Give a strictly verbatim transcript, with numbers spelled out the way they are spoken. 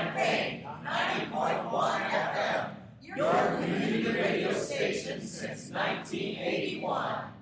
Champaign, ninety point one F M, your community radio station since nineteen eighty-one.